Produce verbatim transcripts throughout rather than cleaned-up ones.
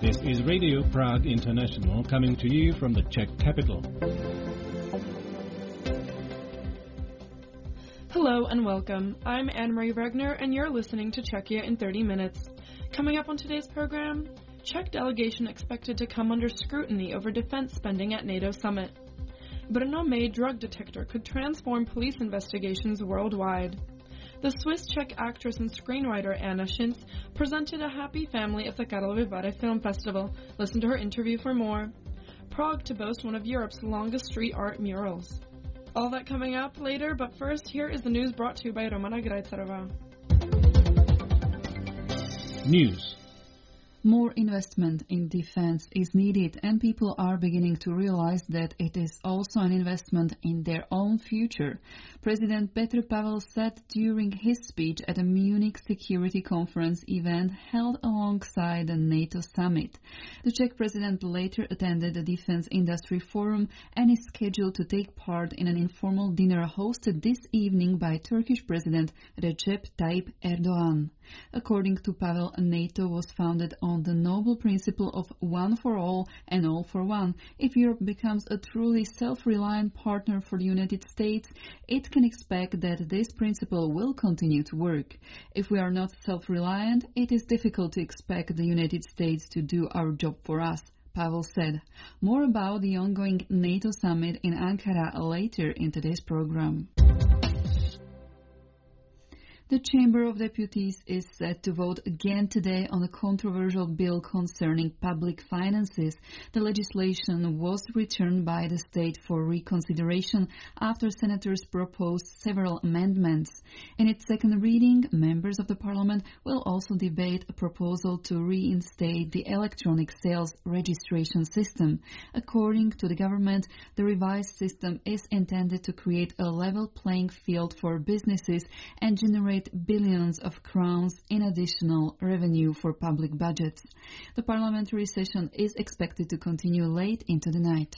This is Radio Prague International coming to you from the Czech capital. Hello and welcome. I'm Anne-Marie Wagner and you're listening to Czechia in thirty minutes. Coming up on today's program, Czech delegation expected to come under scrutiny over defense spending at NATO summit. Brno-made drug detector could transform police investigations worldwide. The Swiss-Czech actress and screenwriter Anna Schinz presented a happy family at the Karlovy Vary Film Festival. Listen to her interview for more. Prague to boast one of Europe's longest street art murals. All that coming up later, but first, here is the news brought to you by Romana Grajcarova. News. More investment in defense is needed, and people are beginning to realize that it is also an investment in their own future. President Petr Pavel said during his speech at a Munich Security Conference event held alongside the NATO summit. The Czech president later attended the Defense Industry Forum and is scheduled to take part in an informal dinner hosted this evening by Turkish President Recep Tayyip Erdogan. According to Pavel, NATO was founded on the noble principle of one for all and all for one. If Europe becomes a truly self-reliant partner for the United States, it can expect that this principle will continue to work. If we are not self-reliant, it is difficult to expect the United States to do our job for us, Pavel said. More about the ongoing NATO summit in Ankara later in today's program. The Chamber of Deputies is set to vote again today on a controversial bill concerning public finances. The legislation was returned by the state for reconsideration after senators proposed several amendments. In its second reading, members of the parliament will also debate a proposal to reinstate the electronic sales registration system. According to the government, the revised system is intended to create a level playing field for businesses and generate billions of crowns in additional revenue for public budgets. The parliamentary session is expected to continue late into the night.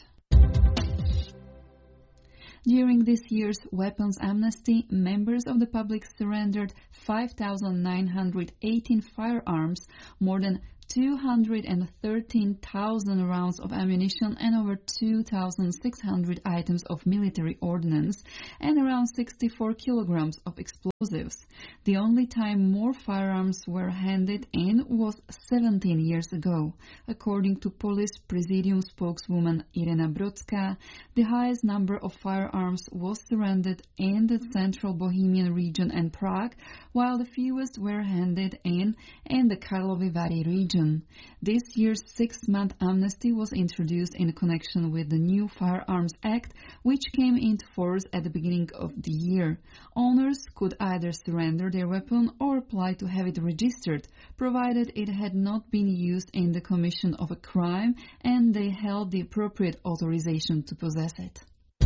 During this year's weapons amnesty, members of the public surrendered five thousand nine hundred eighteen firearms, more than two hundred thirteen thousand rounds of ammunition and over two thousand six hundred items of military ordnance and around sixty-four kilograms of explosives. The only time more firearms were handed in was seventeen years ago. According to Police Presidium spokeswoman Irena Brodská, the highest number of firearms was surrendered in the central Bohemian region and Prague, while the fewest were handed in in the Karlovy Vary region. This year's six-month amnesty was introduced in connection with the new Firearms Act, which came into force at the beginning of the year. Owners could either surrender their weapon or apply to have it registered, provided it had not been used in the commission of a crime and they held the appropriate authorization to possess it.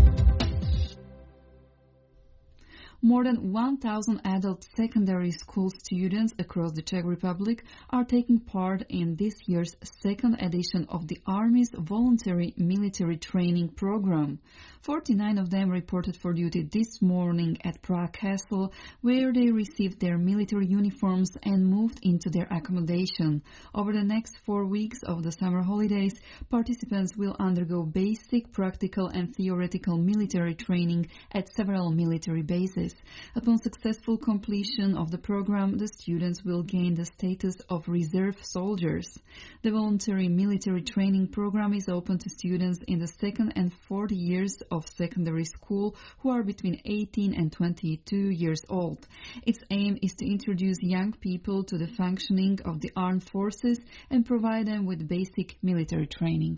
More than one thousand adult secondary school students across the Czech Republic are taking part in this year's second edition of the Army's voluntary military training program. forty-nine of them reported for duty this morning at Prague Castle, where they received their military uniforms and moved into their accommodation. Over the next four weeks of the summer holidays, participants will undergo basic, practical and theoretical military training at several military bases. Upon successful completion of the program, the students will gain the status of reserve soldiers. The voluntary military training program is open to students in the second and fourth years of secondary school who are between eighteen and twenty-two years old. Its aim is to introduce young people to the functioning of the armed forces and provide them with basic military training.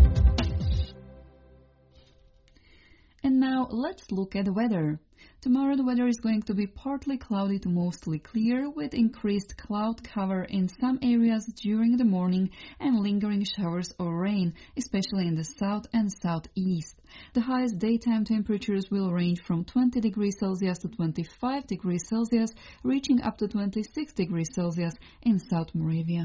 And now let's look at the weather. Tomorrow the weather is going to be partly cloudy to mostly clear, with increased cloud cover in some areas during the morning and lingering showers or rain, especially in the south and southeast. The highest daytime temperatures will range from twenty degrees Celsius to twenty-five degrees Celsius, reaching up to twenty-six degrees Celsius in South Moravia.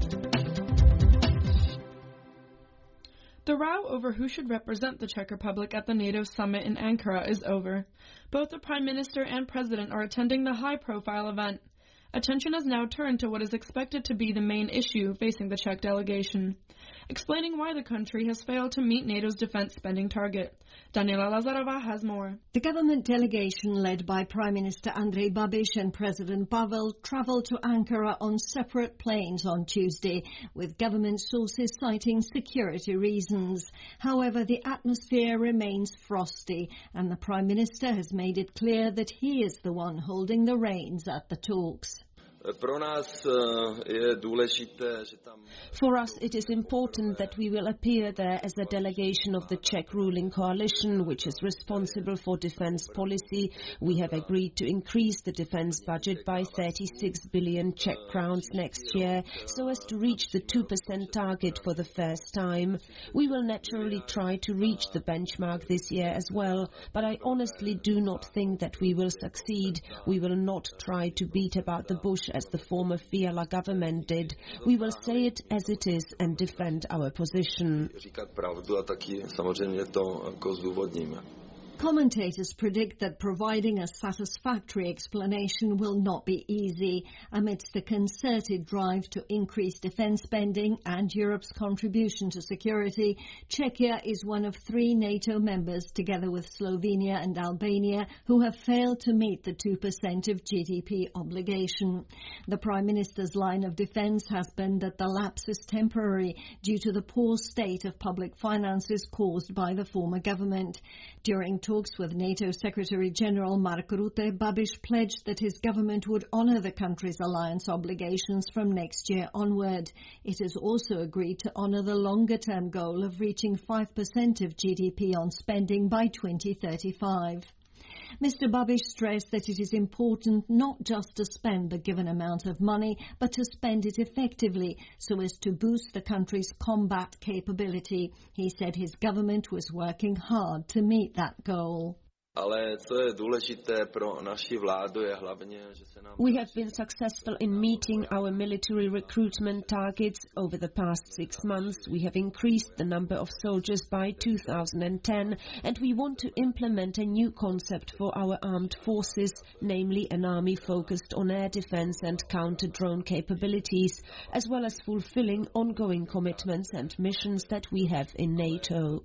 The row over who should represent the Czech Republic at the NATO summit in Ankara is over. Both the Prime Minister and President are attending the high-profile event. Attention has now turned to what is expected to be the main issue facing the Czech delegation, explaining why the country has failed to meet NATO's defense spending target. Daniela Lazarova has more. The government delegation led by Prime Minister Andrej Babiš and President Pavel travelled to Ankara on separate planes on Tuesday, with government sources citing security reasons. However, the atmosphere remains frosty, and the Prime Minister has made it clear that he is the one holding the reins at the talks. For us, it is important that we will appear there as a delegation of the Czech ruling coalition, which is responsible for defense policy. We have agreed to increase the defense budget by thirty-six billion Czech crowns next year, so as to reach the two percent target for the first time. We will naturally try to reach the benchmark this year as well, but I honestly do not think that we will succeed. We will not try to beat about the bush as the former Fiala government did. We will say it as it is and defend our position. Commentators predict that providing a satisfactory explanation will not be easy amidst the concerted drive to increase defence spending and Europe's contribution to security. Czechia is one of three NATO members, together with Slovenia and Albania, who have failed to meet the two percent of G D P obligation. The Prime Minister's line of defence has been that the lapse is temporary due to the poor state of public finances caused by the former government. During talks with NATO Secretary-General Mark Rutte, Babiš pledged that his government would honour the country's alliance obligations from next year onward. It has also agreed to honour the longer-term goal of reaching five percent of G D P on spending by twenty thirty-five. Mister Babiš stressed that it is important not just to spend the given amount of money, but to spend it effectively so as to boost the country's combat capability. He said his government was working hard to meet that goal. We have been successful in meeting our military recruitment targets. Over the past six months, we have increased the number of soldiers by two thousand ten, and we want to implement a new concept for our armed forces, namely an army focused on air defense and counter-drone capabilities, as well as fulfilling ongoing commitments and missions that we have in NATO.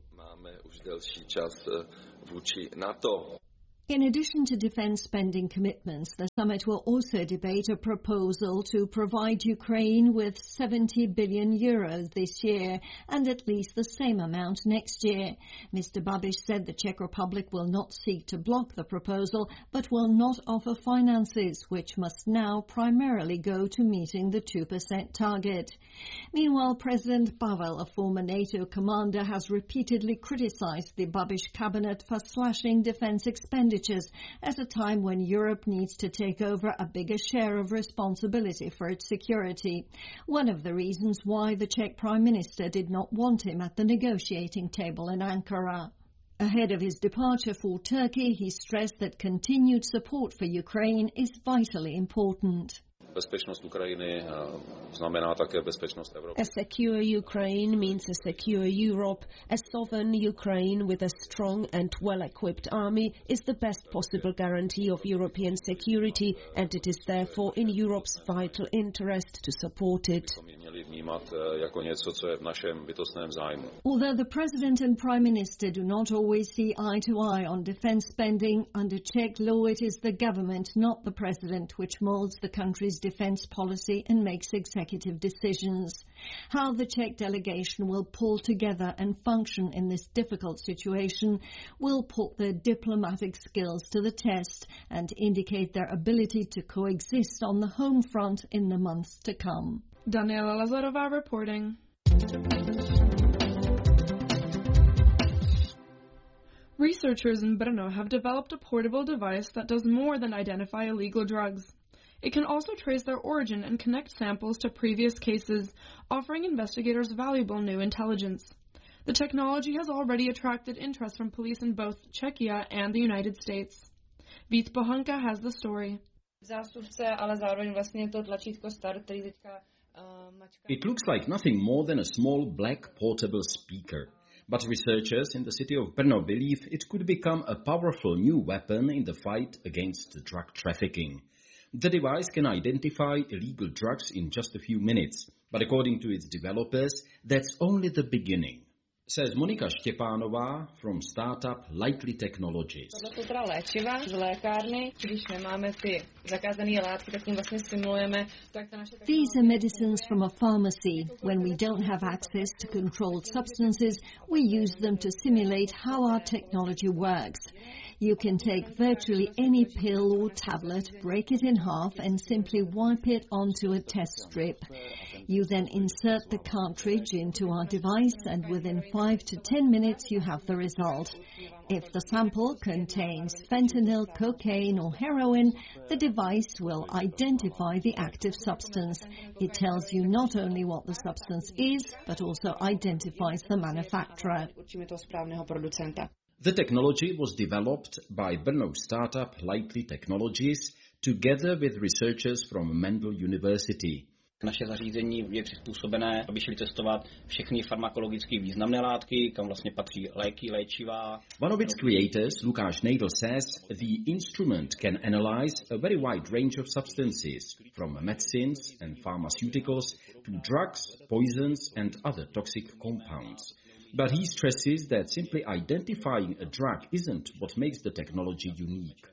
In addition to defence spending commitments, the summit will also debate a proposal to provide Ukraine with seventy billion euros this year and at least the same amount next year. Mister Babiš said the Czech Republic will not seek to block the proposal, but will not offer finances, which must now primarily go to meeting the two percent target. Meanwhile, President Pavel, a former NATO commander, has repeatedly criticised the Babiš cabinet for slashing defence expenditure at a time when Europe needs to take over a bigger share of responsibility for its security. One of the reasons why the Czech Prime Minister did not want him at the negotiating table in Ankara. Ahead of his departure for Turkey, he stressed that continued support for Ukraine is vitally important. A secure Ukraine means a secure Europe. A sovereign Ukraine with a strong and well-equipped army is the best possible guarantee of European security, and it is therefore in Europe's vital interest to support it. Although the President and Prime Minister do not always see eye to eye on defence spending, under Czech law it is the government, not the President, which moulds the country's defence policy and makes executive decisions. How the Czech delegation will pull together and function in this difficult situation will put their diplomatic skills to the test and indicate their ability to coexist on the home front in the months to come. Daniela Lazarova reporting. Researchers in Brno have developed a portable device that does more than identify illegal drugs. It can also trace their origin and connect samples to previous cases, offering investigators valuable new intelligence. The technology has already attracted interest from police in both Czechia and the United States. Vít Pohanka has the story. It looks like nothing more than a small black portable speaker. But researchers in the city of Brno believe it could become a powerful new weapon in the fight against drug trafficking. The device can identify illegal drugs in just a few minutes, but according to its developers, that's only the beginning. Says Monika Štěpánová from startup Likely Technologies. To teda léčiva z lékárny, když nemáme ty zakázané látky, tak tím vlastně simulujeme. These are medicines from a pharmacy. When we don't have access to controlled substances, we use them to simulate how our technology works. You can take virtually any pill or tablet, break it in half and simply wipe it onto a test strip. You then insert the cartridge into our device and within five to ten minutes you have the result. If the sample contains fentanyl, cocaine or heroin, the device will identify the active substance. It tells you not only what the substance is, but also identifies the manufacturer. The technology was developed by Brno startup Likely Technologies together with researchers from Mendel University. Naše zařízení je přizpůsobené, aby šli testovat všechny farmakologicky významné látky, kam vlastně patří léky, léčiva. One of its creators, Lukáš Nejdl, says the instrument can analyze a very wide range of substances, from medicines and pharmaceuticals to drugs, poisons and other toxic compounds. But he stresses that simply identifying a drug isn't what makes the technology unique.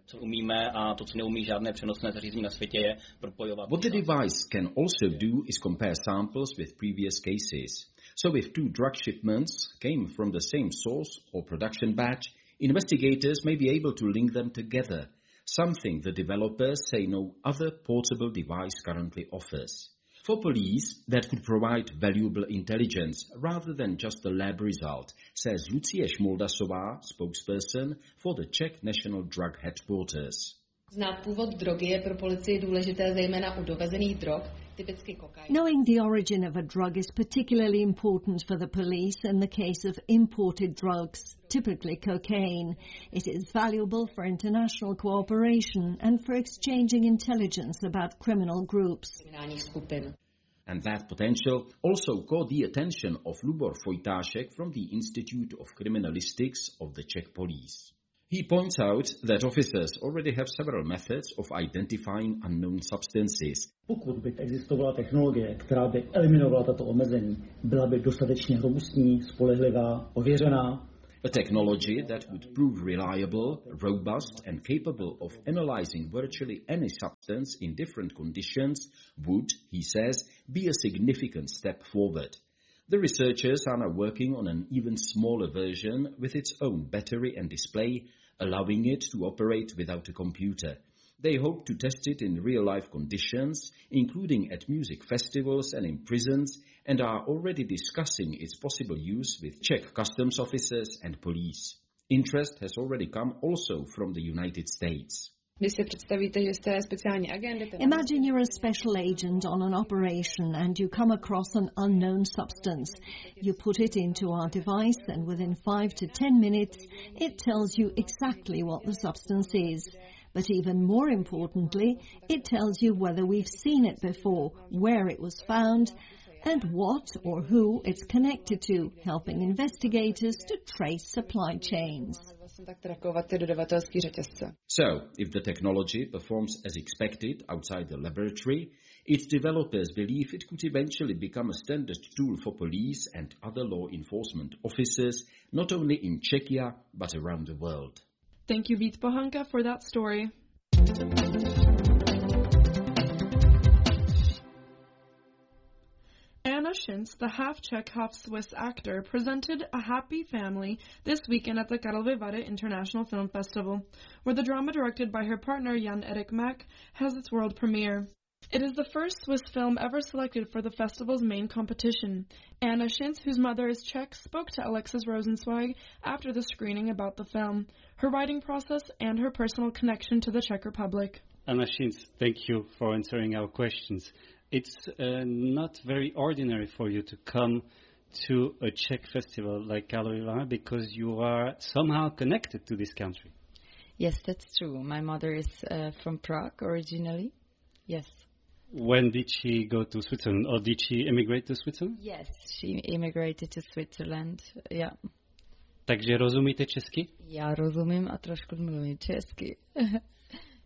What the device can also do is compare samples with previous cases. So if two drug shipments came from the same source or production batch, investigators may be able to link them together, something the developers say no other portable device currently offers. For police, that could provide valuable intelligence rather than just a lab result, says Lucie Šmoldasová, spokesperson for the Czech National Drug Headquarters. Znát původ drogy je pro policii důležité zejména u dovezených drog, typicky kokain. Knowing the origin of a drug is particularly important for the police in the case of imported drugs, typically cocaine. It is valuable for international cooperation and for exchanging intelligence about criminal groups. And that potential also caught the attention of Lubor Vojtášek from the Institute of Criminalistics of the Czech Police. He points out that officers already have several methods of identifying unknown substances. Pokud by existovala technologie, která by eliminovala tato omezení, byla by dostatečně robustní, spolehlivá, ověřená. A technology that would prove reliable, robust and capable of analyzing virtually any substance in different conditions would, he says, be a significant step forward. The researchers are now working on an even smaller version with its own battery and display, allowing it to operate without a computer. They hope to test it in real-life conditions, including at music festivals and in prisons, and are already discussing its possible use with Czech customs officers and police. Interest has already come also from the United States. Imagine you're a special agent on an operation and you come across an unknown substance. You put it into our device and within five to ten minutes it tells you exactly what the substance is. But even more importantly, it tells you whether we've seen it before, where it was found, and what or who it's connected to, helping investigators to trace supply chains. So, if the technology performs as expected outside the laboratory, its developers believe it could eventually become a standard tool for police and other law enforcement officers, not only in Czechia, but around the world. Thank you, Vít Pohanka, for that story. Anna Schinz, the half-Czech, half-Swiss actor, presented A Happy Family this weekend at the Karlovy Vary International Film Festival, where the drama directed by her partner Jan-Erik Mack has its world premiere. It is the first Swiss film ever selected for the festival's main competition. Anna Schinz, whose mother is Czech, spoke to Alexis Rosenzweig after the screening about the film, her writing process, and her personal connection to the Czech Republic. Anna Schinz, thank you for answering our questions. It's uh, not very ordinary for you to come to a Czech festival like Karlovy Vary because you are somehow connected to this country. Yes, that's true. My mother is uh, from Prague originally. Yes. When did she go to Switzerland, or did she immigrate to Switzerland? Yes, she immigrated to Switzerland, yeah. Takže rozumíte česky? Já rozumím a trošku mluvím česky.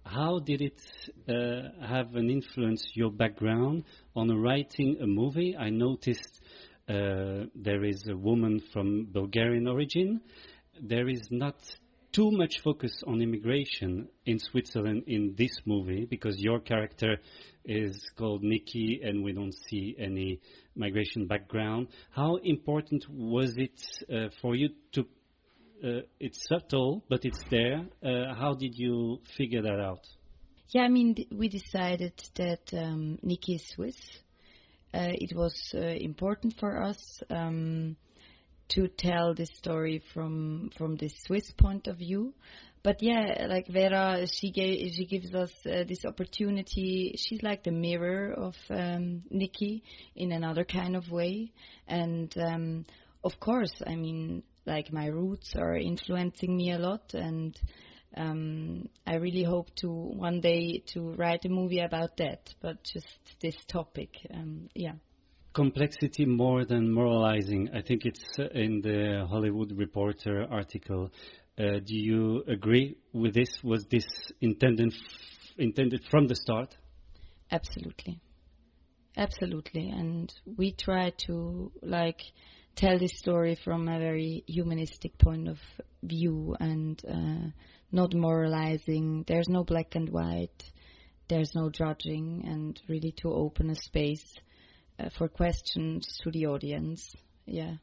how did it uh, have an influence, your background, on writing a movie? I noticed uh, there is a woman from Bulgarian origin. There is not too much focus on immigration in Switzerland in this movie, because your character is called Nikki and we don't see any migration background. How important was it uh, for you to, uh, it's subtle, but it's there. Uh, how did you figure that out? Yeah, I mean, th- we decided that um, Nikki is Swiss. Uh, it was uh, important for us um, to tell this story from from this Swiss point of view. But yeah, like Vera, she gave, she gives us uh, this opportunity. She's like the mirror of um, Nikki in another kind of way. And um, of course, I mean, like my roots are influencing me a lot. And um, I really hope to one day to write a movie about that, but just this topic, um, yeah. Complexity more than moralizing. I think it's uh, in the Hollywood Reporter article. Uh, do you agree with this? Was this intended f- intended from the start? Absolutely, absolutely. And we try to like tell this story from a very humanistic point of view and uh, not moralizing. There's no black and white. There's no judging, and really to open a space uh, for questions to the audience. Yeah.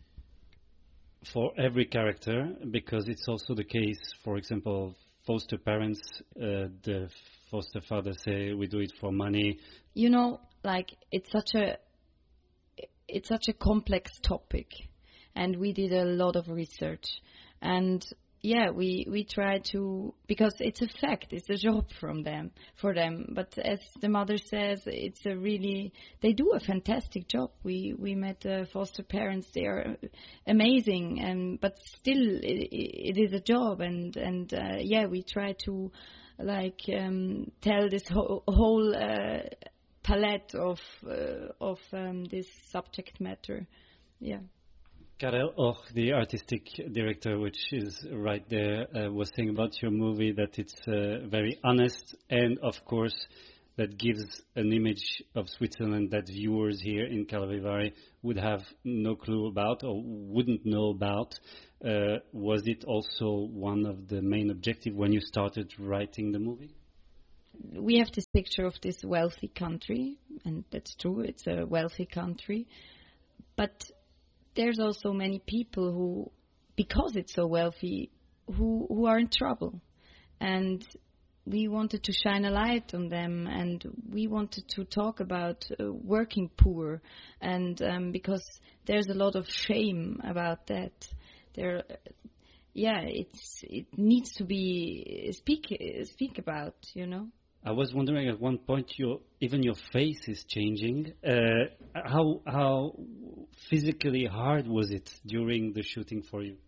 For every character, because it's also the case, for example, foster parents, uh, the foster fathers say we do it for money. You know, like it's such a it's such a complex topic, and we did a lot of research, and yeah, we we try to, because it's a fact, it's a job from them for them. But as the mother says, it's a really, they do a fantastic job. We we met uh, foster parents; they are amazing, and but still, it, it is a job, and and uh, yeah, we try to like um, tell this whole, whole uh, palette of uh, of um, this subject matter, yeah. Karel Och, the artistic director, which is right there, uh, was saying about your movie that it's uh, very honest, and of course that gives an image of Switzerland that viewers here in Kalavivari would have no clue about or wouldn't know about. Uh, was it also one of the main objectives when you started writing the movie? We have this picture of this wealthy country, and that's true, it's a wealthy country, but there's also many people who, because it's so wealthy, who who are in trouble. And we wanted to shine a light on them, and we wanted to talk about uh, working poor, and um, because there's a lot of shame about that. There, yeah, it's it needs to be speak speak about, you know. I was wondering at one point, your even your face is changing. Uh, how how physically hard was it during the shooting for you?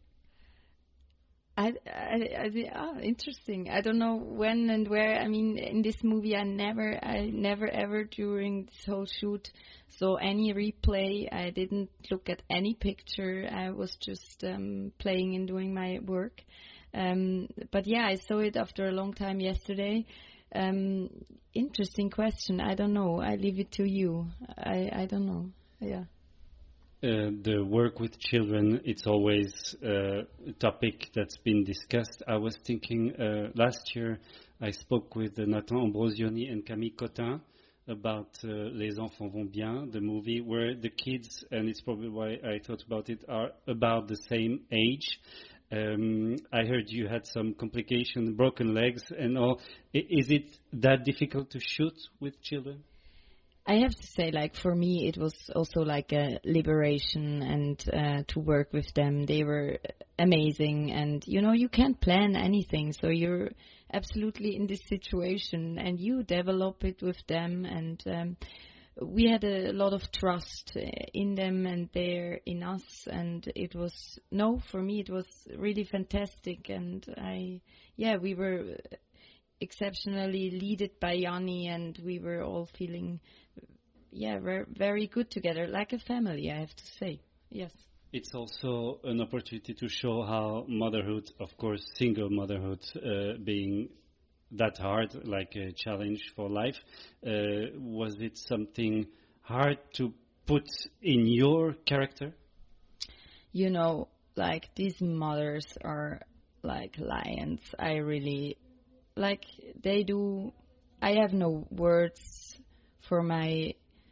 I, I, I, oh, interesting. I don't know when and where. I mean, in this movie, I never, I never ever during this whole shoot saw any replay. I didn't look at any picture. I was just um, playing and doing my work. Um, but yeah, I saw it after a long time yesterday. Um, interesting question. I don't know. I leave it to you. I, I don't know. Yeah. Uh, the work with children, it's always uh, a topic that's been discussed. I was thinking uh, last year I spoke with Nathan Ambrosioni and Camille Cotin about uh, Les Enfants Vont Bien, the movie where the kids, and it's probably why I thought about it, are about the same age. Um, I heard you had some complications, broken legs and all. I, is it that difficult to shoot with children? I have to say, like, for me, it was also like a liberation, and uh, to work with them. They were amazing, and, you know, you can't plan anything, so you're absolutely in this situation, and you develop it with them, and um, we had a lot of trust in them, and they're in us, and it was, no, for me, it was really fantastic, and I, yeah, we were exceptionally led by Yanni, and we were all feeling, yeah, very, very good together, like a family, I have to say. Yes. It's also an opportunity to show how motherhood, of course, single motherhood, uh, being that hard, like a challenge for life. Uh, was it something hard to put in your character? You know, like these mothers are like lions. I really, like they do, I have no words for my,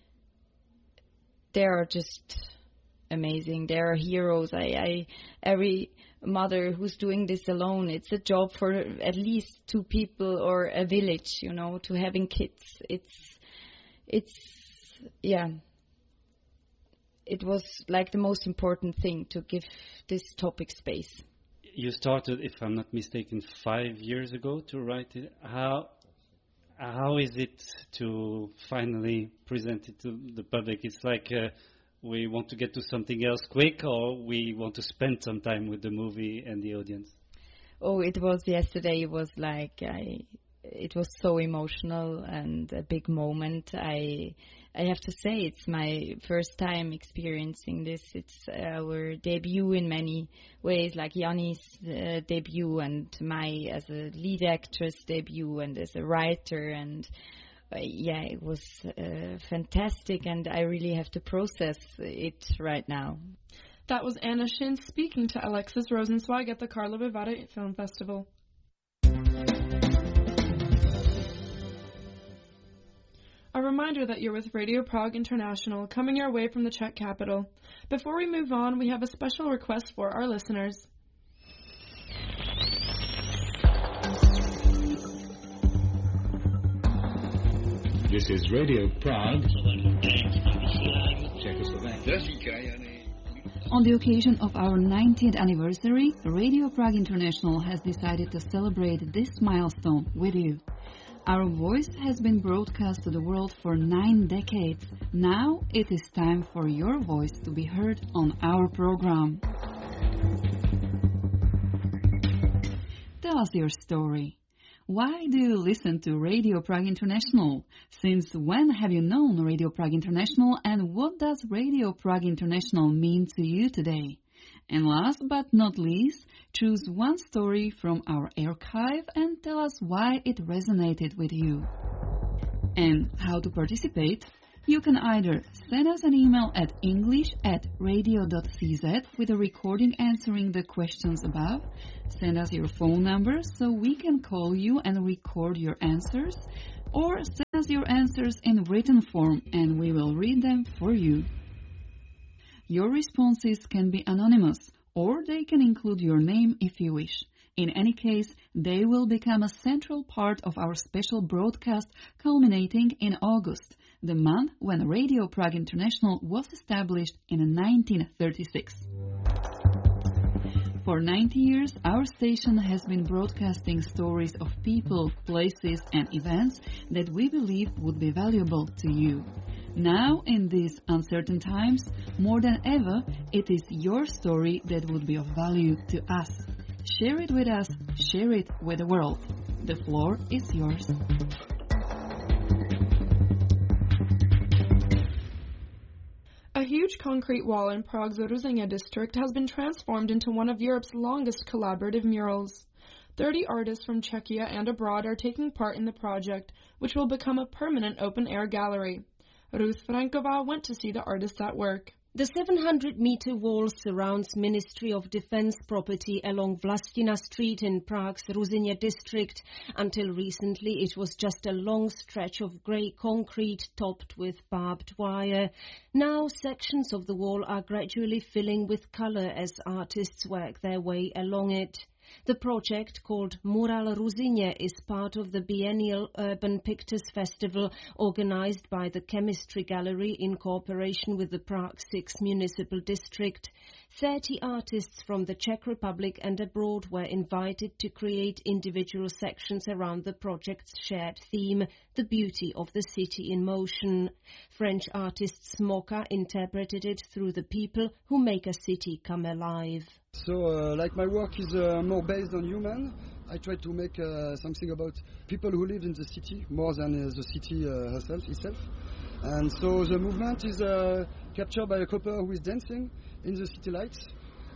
they are just amazing. They are heroes. I, I, every mother who's doing this alone, it's a job for at least two people or a village, you know, to having kids. It's, it's, yeah. It was like the most important thing to give this topic space. You started, if I'm not mistaken, five years ago to write it. How, how is it to finally present it to the public? It's like uh, we want to get to something else quick, or we want to spend some time with the movie and the audience? Oh, it was yesterday. It was like I, it was so emotional and a big moment. I, I have to say, it's my first time experiencing this. It's our debut in many ways, like Yanni's uh, debut and my as a lead actress debut and as a writer. And uh, yeah, it was uh, fantastic, and I really have to process it right now. That was Anna Shin speaking to Alexis Rosenzweig at the Karlovy Vary Film Festival. A reminder that you're with Radio Prague International, coming your way from the Czech capital. Before we move on, we have a special request for our listeners. This is Radio Prague. On the occasion of our ninetieth anniversary, Radio Prague International has decided to celebrate this milestone with you. Our voice has been broadcast to the world for nine decades. Now it is time for your voice to be heard on our program. Tell us your story. Why do you listen to Radio Prague International? Since when have you known Radio Prague International, and what does Radio Prague International mean to you today? And last but not least, choose one story from our archive and tell us why it resonated with you. And how to participate? You can either send us an email at english at radio dot c z with a recording answering the questions above, send us your phone number so we can call you and record your answers, or send us your answers in written form and we will read them for you. Your responses can be anonymous, or they can include your name if you wish. In any case, they will become a central part of our special broadcast culminating in August, the month when Radio Prague International was established in nineteen thirty-six. For ninety years, our station has been broadcasting stories of people, places and events that we believe would be valuable to you. Now, in these uncertain times, more than ever, it is your story that would be of value to us. Share it with us, share it with the world. The floor is yours. A huge concrete wall in Prague's Ruzyně district has been transformed into one of Europe's longest collaborative murals. Thirty artists from Czechia and abroad are taking part in the project, which will become a permanent open-air gallery. Ruth Franková went to see the artists at work. The seven hundred meter wall surrounds Ministry of Defense property along Vlastina Street in Prague's Ruzyně district. Until recently, it was just a long stretch of grey concrete topped with barbed wire. Now, sections of the wall are gradually filling with colour as artists work their way along it. The project, called Mural Ruzyně, is part of the biennial Urban Pictures Festival organised by the Chemistry Gallery in cooperation with the Prague sixth Municipal District. Thirty artists from the Czech Republic and abroad were invited to create individual sections around the project's shared theme, the beauty of the city in motion. French artist Smoka interpreted it through the people who make a city come alive. So, uh, like my work is uh, more based on human, I try to make uh, something about people who live in the city more than uh, the city uh, herself, itself. And so the movement is uh, captured by a couple who is dancing in the city lights.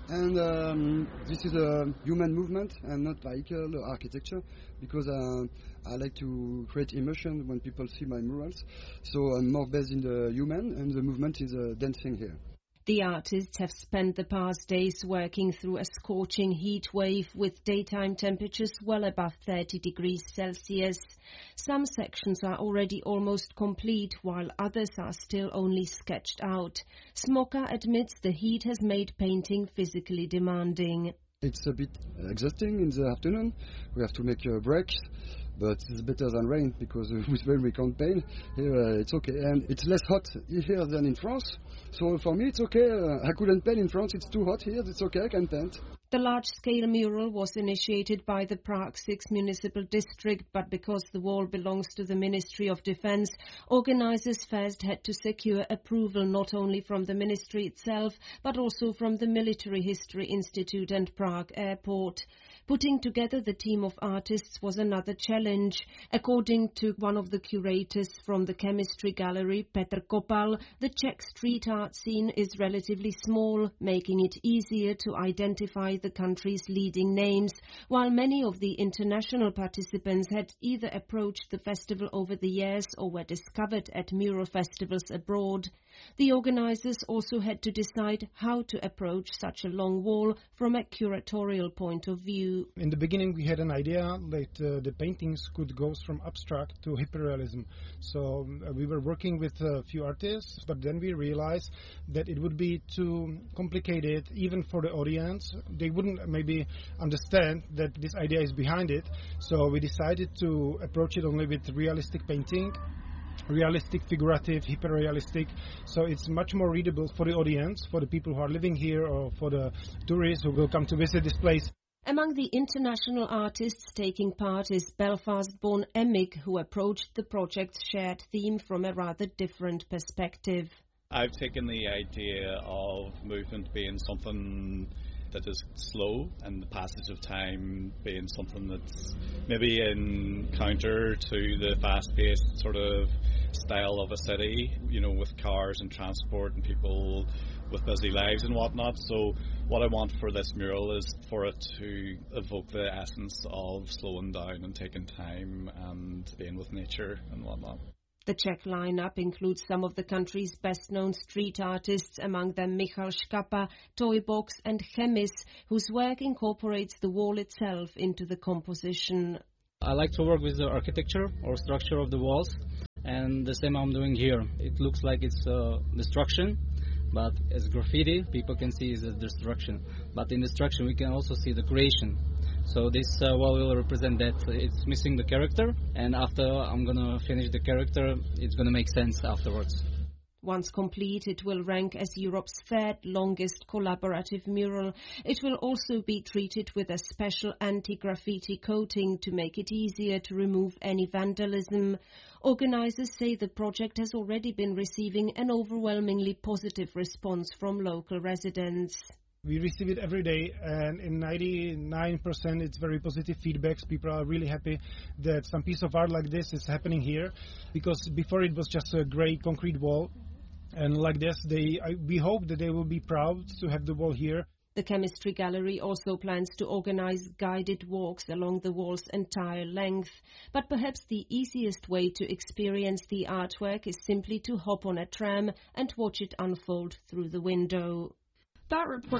And um, this is a human movement and not vehicle architecture, because uh, I like to create immersion when people see my murals. So I'm more based in the human, and the movement is uh, dancing here. The artists have spent the past days working through a scorching heat wave with daytime temperatures well above thirty degrees Celsius. Some sections are already almost complete, while others are still only sketched out. Smoka admits the heat has made painting physically demanding. It's a bit exhausting in the afternoon. We have to make uh, breaks. But it's better than rain, because with rain we can't paint. Here uh, it's okay, and it's less hot here than in France. So for me it's okay. Uh, I couldn't paint in France, it's too hot here. It's okay, I can paint. The large-scale mural was initiated by the Prague sixth Municipal District, but because the wall belongs to the Ministry of Defense, organizers first had to secure approval not only from the ministry itself, but also from the Military History Institute and Prague Airport. Putting together the team of artists was another challenge. According to one of the curators from the Chemistry Gallery, Petr Kopal, the Czech street art scene is relatively small, making it easier to identify the country's leading names, while many of the international participants had either approached the festival over the years or were discovered at mural festivals abroad. The organizers also had to decide how to approach such a long wall from a curatorial point of view. In the beginning we had an idea that uh, the paintings could go from abstract to hyperrealism. So uh, we were working with a few artists, but then we realized that it would be too complicated even for the audience. They wouldn't maybe understand that this idea is behind it. So we decided to approach it only with realistic painting. Realistic, figurative, hyper-realistic, so it's much more readable for the audience, for the people who are living here or for the tourists who will come to visit this place. Among the international artists taking part is Belfast-born Emig, who approached the project's shared theme from a rather different perspective. I've taken the idea of movement being something that is slow, and the passage of time being something that's maybe in counter to the fast-paced sort of style of a city, you know, with cars and transport and people with busy lives and whatnot. So what I want for this mural is for it to evoke the essence of slowing down and taking time and being with nature and whatnot. The Czech lineup includes some of the country's best-known street artists, among them Michal Škapa, Toybox and Chemis, whose work incorporates the wall itself into the composition. I like to work with the architecture or structure of the walls, and the same I'm doing here. It looks like it's uh, destruction, but as graffiti, people can see it's a destruction. But in destruction, we can also see the creation. So this uh, wall will represent that it's missing the character, and after I'm going to finish the character, it's going to make sense afterwards. Once complete, it will rank as Europe's third longest collaborative mural. It will also be treated with a special anti-graffiti coating to make it easier to remove any vandalism. Organizers say the project has already been receiving an overwhelmingly positive response from local residents. We receive it every day, and in ninety-nine percent it's very positive feedbacks. People are really happy that some piece of art like this is happening here, because before it was just a grey concrete wall, and like this they I, we hope that they will be proud to have the wall here. The Chemistry Gallery also plans to organize guided walks along the wall's entire length. But perhaps the easiest way to experience the artwork is simply to hop on a tram and watch it unfold through the window. That report